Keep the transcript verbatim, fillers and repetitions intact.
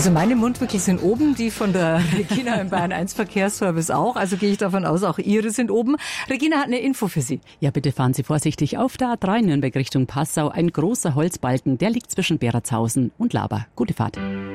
Also meine Mundwinkel sind oben, die von der Regina im Bayern eins Verkehrsservice auch. Also gehe ich davon aus, auch Ihre sind oben. Regina hat eine Info für Sie. Ja, bitte fahren Sie vorsichtig. Auf der A drei Nürnberg Richtung Passau ein großer Holzbalken, der liegt zwischen Beratshausen und Laber. Gute Fahrt.